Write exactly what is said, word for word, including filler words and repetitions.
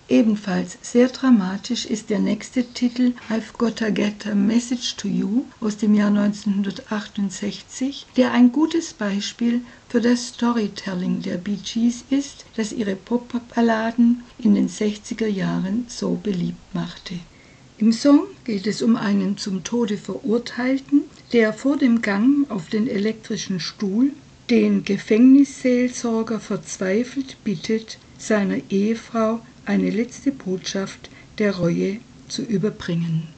Ebenfalls sehr dramatisch ist der nächste Titel I've Gotta Get a Message to You aus dem Jahr neunzehnhundertachtundsechzig, der ein gutes Beispiel für das Storytelling der Bee Gees ist, das ihre Popballaden in den sechziger Jahren so beliebt machte. Im Song geht es um einen zum Tode Verurteilten, der vor dem Gang auf den elektrischen Stuhl den Gefängnisseelsorger verzweifelt bittet, seiner Ehefrau eine letzte Botschaft der Reue zu überbringen.